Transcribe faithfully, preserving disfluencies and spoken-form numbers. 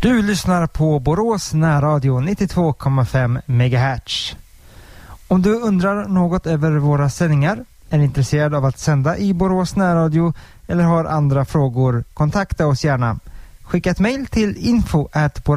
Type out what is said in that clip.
Du lyssnar på Borås närradio nittiotvå komma fem megahertz. Om du undrar något över våra sändningar, är intresserad av att sända i Borås närradio eller har andra frågor, kontakta oss gärna. Skicka ett mejl till info at